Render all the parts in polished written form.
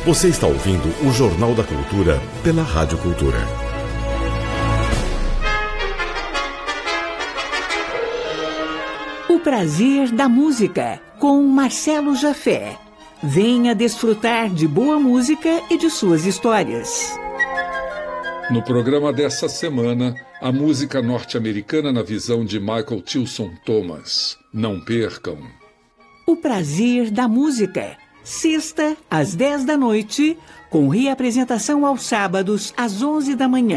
Você está ouvindo o Jornal da Cultura pela Rádio Cultura. O prazer da música, com Marcelo Jafé. Venha desfrutar de boa música e de suas histórias. No programa dessa semana, a música norte-americana na visão de Michael Tilson Thomas. Não percam. O prazer da música, sexta às 10 da noite, com reapresentação aos sábados às 11 da manhã.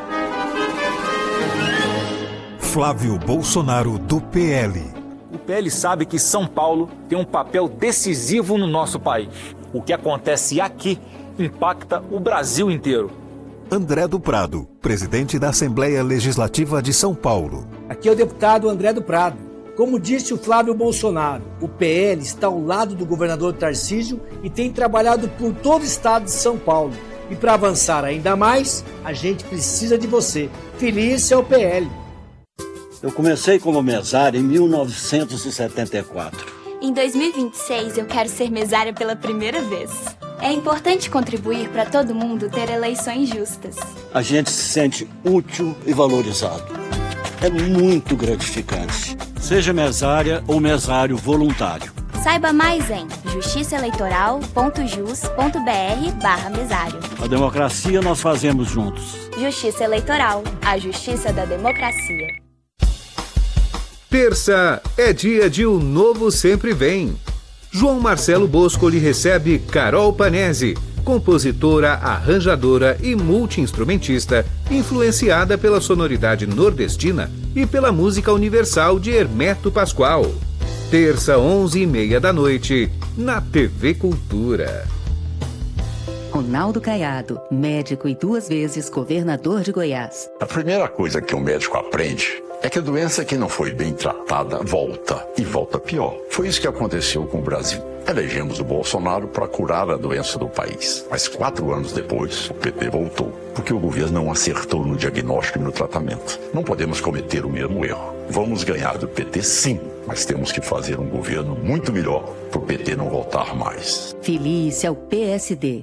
Flávio Bolsonaro, do PL. O PL sabe que São Paulo tem um papel decisivo no nosso país. O que acontece aqui impacta o Brasil inteiro. André do Prado, presidente da Assembleia Legislativa de São Paulo. Aqui é o deputado André do Prado. Como disse o Flávio Bolsonaro, o PL está ao lado do governador Tarcísio e tem trabalhado por todo o estado de São Paulo. E para avançar ainda mais, a gente precisa de você. Feliz é o PL. Eu comecei como mesário em 1974. Em 2026 eu quero ser mesária pela primeira vez. É importante contribuir para todo mundo ter eleições justas. A gente se sente útil e valorizado. É muito gratificante. Seja mesária ou mesário voluntário. Saiba mais em justiçaeleitoral.jus.br/mesário. A democracia nós fazemos juntos. Justiça Eleitoral, a justiça da democracia. Terça é dia de O Novo Sempre Vem. João Marcelo Boscoli recebe Carol Panese, compositora, arranjadora e multi-instrumentista, influenciada pela sonoridade nordestina e pela música universal de Hermeto Pascoal. Terça, 11h30 da noite, na TV Cultura. Ronaldo Caiado, médico e 2 vezes governador de Goiás. A primeira coisa que um médico aprende é que a doença que não foi bem tratada volta, e volta pior. Foi isso que aconteceu com o Brasil. Elegemos o Bolsonaro para curar a doença do país. Mas 4 anos depois, o PT voltou, porque o governo não acertou no diagnóstico e no tratamento. Não podemos cometer o mesmo erro. Vamos ganhar do PT sim, mas temos que fazer um governo muito melhor para o PT não voltar mais. Feliz é o PSD.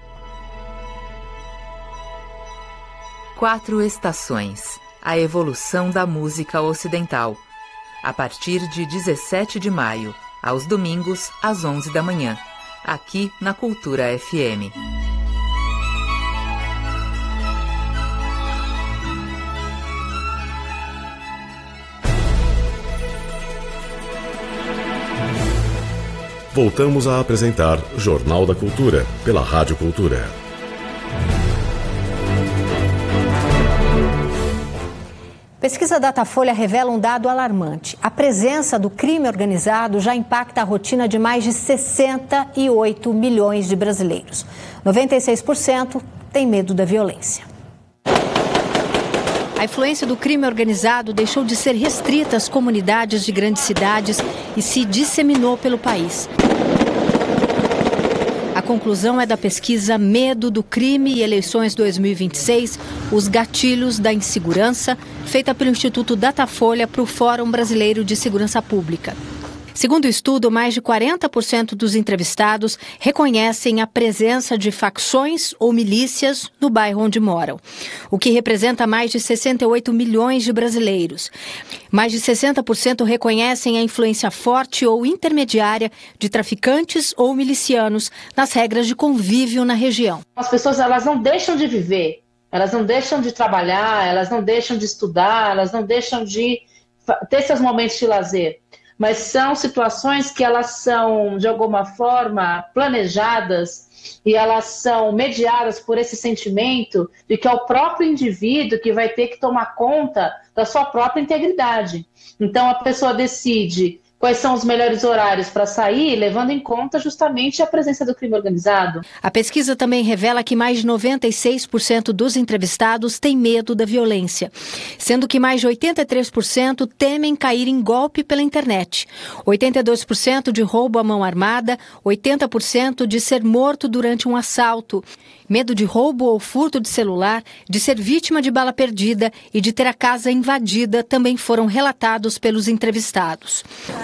4 estações. A evolução da música ocidental. A partir de 17 de maio, aos domingos, às 11 da manhã, aqui na Cultura FM. Voltamos a apresentar Jornal da Cultura, pela Rádio Cultura. Pesquisa Datafolha revela um dado alarmante. A presença do crime organizado já impacta a rotina de mais de 68 milhões de brasileiros. 96% têm medo da violência. A influência do crime organizado deixou de ser restrita às comunidades de grandes cidades e se disseminou pelo país. A conclusão é da pesquisa Medo do Crime e Eleições 2026, os gatilhos da insegurança, feita pelo Instituto Datafolha para o Fórum Brasileiro de Segurança Pública. Segundo o estudo, mais de 40% dos entrevistados reconhecem a presença de facções ou milícias no bairro onde moram, o que representa mais de 68 milhões de brasileiros. Mais de 60% reconhecem a influência forte ou intermediária de traficantes ou milicianos nas regras de convívio na região. As pessoas elas não deixam de viver, elas não deixam de trabalhar, elas não deixam de estudar, elas não deixam de ter seus momentos de lazer. Mas são situações que elas são, de alguma forma, planejadas e elas são mediadas por esse sentimento de que é o próprio indivíduo que vai ter que tomar conta da sua própria integridade. Então, a pessoa decide quais são os melhores horários para sair, levando em conta justamente a presença do crime organizado. A pesquisa também revela que mais de 96% dos entrevistados têm medo da violência, sendo que mais de 83% temem cair em golpe pela internet, 82% de roubo à mão armada, 80% de ser morto durante um assalto, medo de roubo ou furto de celular, de ser vítima de bala perdida e de ter a casa invadida também foram relatados pelos entrevistados. O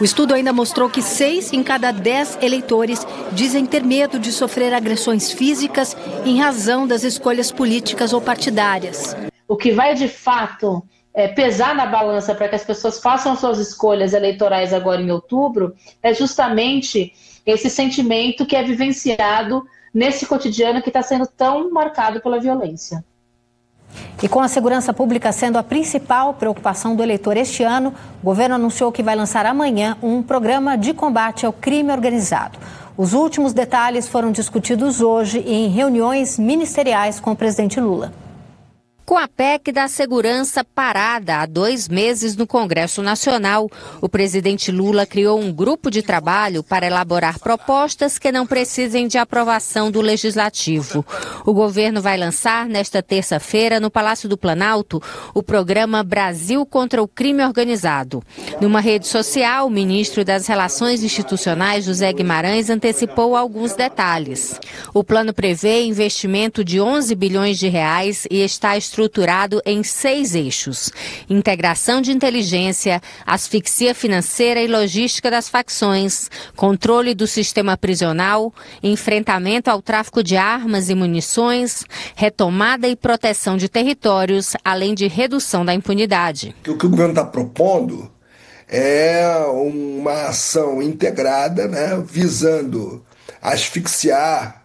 estudo ainda mostrou que 6 em cada 10 eleitores dizem ter medo de sofrer agressões físicas em razão das escolhas políticas ou partidárias. O que vai de fato pesar na balança para que as pessoas façam suas escolhas eleitorais agora em outubro é justamente esse sentimento que é vivenciado nesse cotidiano que está sendo tão marcado pela violência. E com a segurança pública sendo a principal preocupação do eleitor este ano, o governo anunciou que vai lançar amanhã um programa de combate ao crime organizado. Os últimos detalhes foram discutidos hoje em reuniões ministeriais com o presidente Lula. Com a PEC da segurança parada há 2 meses no Congresso Nacional, o presidente Lula criou um grupo de trabalho para elaborar propostas que não precisem de aprovação do Legislativo. O governo vai lançar nesta terça-feira, no Palácio do Planalto, o programa Brasil contra o Crime Organizado. Numa rede social, o ministro das Relações Institucionais, José Guimarães, antecipou alguns detalhes. O plano prevê investimento de 11 bilhões de reais e está estruturado em 6 eixos: integração de inteligência, asfixia financeira e logística das facções, controle do sistema prisional, enfrentamento ao tráfico de armas e munições, retomada e proteção de territórios, além de redução da impunidade. O que o governo está propondo é uma ação integrada, visando asfixiar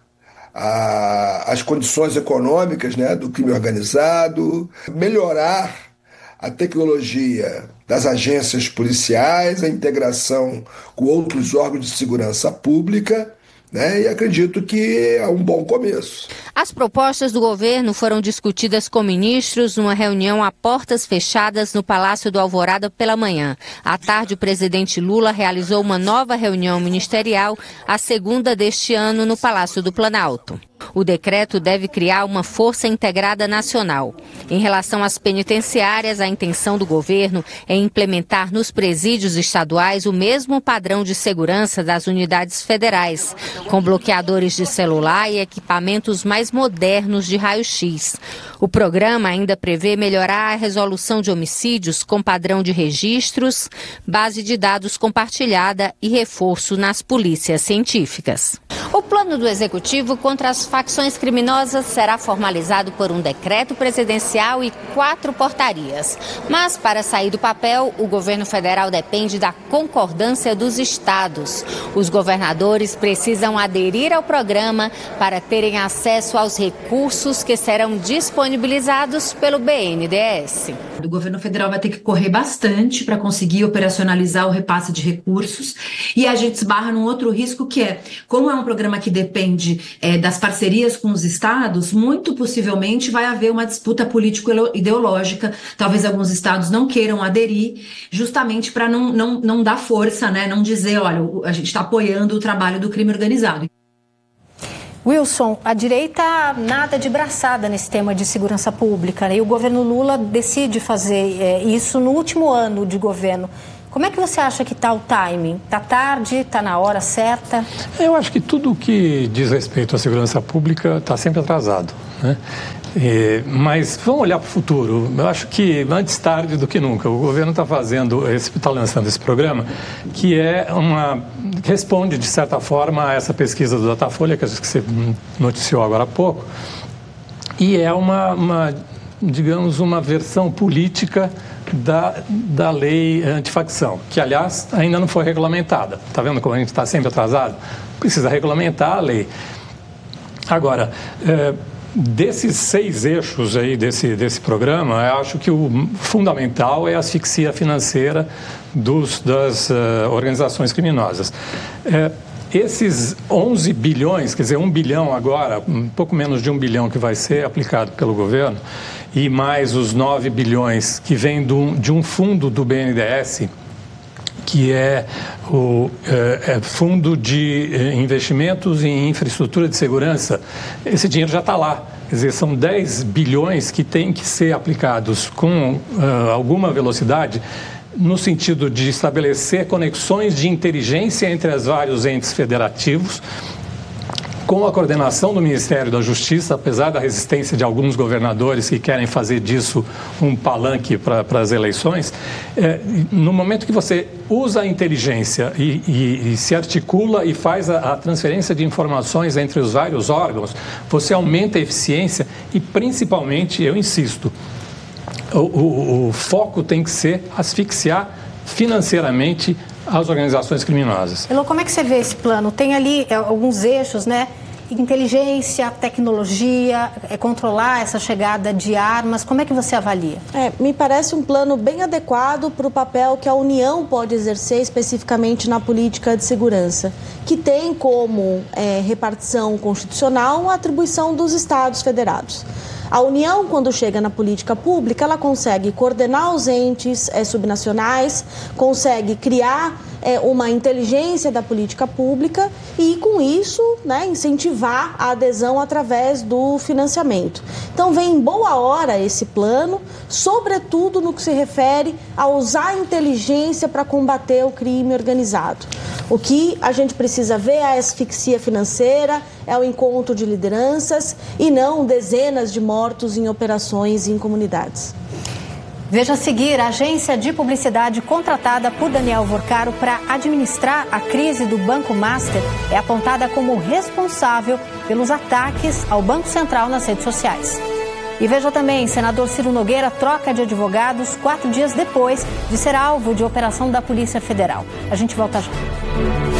as condições econômicas do crime organizado, melhorar a tecnologia das agências policiais, a integração com outros órgãos de segurança pública, e acredito que é um bom começo. As propostas do governo foram discutidas com ministros numa reunião a portas fechadas no Palácio do Alvorada pela manhã. À tarde, o presidente Lula realizou uma nova reunião ministerial, a segunda deste ano, no Palácio do Planalto. O decreto deve criar uma força integrada nacional. Em relação às penitenciárias, a intenção do governo é implementar nos presídios estaduais o mesmo padrão de segurança das unidades federais, com bloqueadores de celular e equipamentos mais modernos de raio-x. O programa ainda prevê melhorar a resolução de homicídios com padrão de registros, base de dados compartilhada e reforço nas polícias científicas. O plano do Executivo contra as facções criminosas será formalizado por um decreto presidencial e 4 portarias. Mas, para sair do papel, o governo federal depende da concordância dos estados. Os governadores precisam aderir ao programa para terem acesso aos recursos que serão disponibilizados pelo BNDES. O governo federal vai ter que correr bastante para conseguir operacionalizar o repasse de recursos, e a gente esbarra num outro risco, que é, como é um programa que depende das parcerias com os estados, muito possivelmente vai haver uma disputa político-ideológica. Talvez alguns estados não queiram aderir, justamente para não dar força, não dizer, olha, a gente está apoiando o trabalho do crime organizado. Wilson, a direita nada de braçada nesse tema de segurança pública, e o governo Lula decide fazer isso no último ano de governo. Como é que você acha que está o timing? Está tarde? Está na hora certa? Eu acho que tudo que diz respeito à segurança pública está sempre atrasado, mas vamos olhar para o futuro. Eu acho que antes tarde do que nunca. O governo está lançando esse programa, que responde, de certa forma, a essa pesquisa do Datafolha, que você noticiou agora há pouco, e é digamos, uma versão política da lei antifacção, que, aliás, ainda não foi regulamentada. Está vendo como a gente está sempre atrasado? Precisa regulamentar a lei. Agora, desses 6 eixos aí desse programa, eu acho que o fundamental é a asfixia financeira das organizações criminosas. Esses 11 bilhões, quer dizer, 1 bilhão agora, um pouco menos de 1 bilhão que vai ser aplicado pelo governo, e mais os 9 bilhões que vêm de um fundo do BNDES, que é o Fundo de Investimentos em Infraestrutura de Segurança. Esse dinheiro já está lá. Quer dizer, são 10 bilhões que têm que ser aplicados com alguma velocidade, no sentido de estabelecer conexões de inteligência entre os vários entes federativos, com a coordenação do Ministério da Justiça, apesar da resistência de alguns governadores que querem fazer disso um palanque para as eleições, no momento que você usa a inteligência e se articula e faz a transferência de informações entre os vários órgãos, você aumenta a eficiência e, principalmente, eu insisto, o foco tem que ser asfixiar financeiramente as organizações criminosas. Elô, como é que você vê esse plano? Tem ali alguns eixos, né? Inteligência, tecnologia, controlar essa chegada de armas. Como é que você avalia? Me parece um plano bem adequado para o papel que a União pode exercer especificamente na política de segurança, que tem como repartição constitucional a atribuição dos Estados federados. A União, quando chega na política pública, ela consegue coordenar os entes subnacionais, consegue criar uma inteligência da política pública e, com isso, incentivar a adesão através do financiamento. Então, vem em boa hora esse plano, sobretudo no que se refere a usar a inteligência para combater o crime organizado. O que a gente precisa ver é a asfixia financeira, é o encontro de lideranças e não dezenas de mortos em operações em comunidades. Veja a seguir, a agência de publicidade contratada por Daniel Vorcaro para administrar a crise do Banco Master é apontada como responsável pelos ataques ao Banco Central nas redes sociais. E veja também, senador Ciro Nogueira troca de advogados 4 dias depois de ser alvo de operação da Polícia Federal. A gente volta já.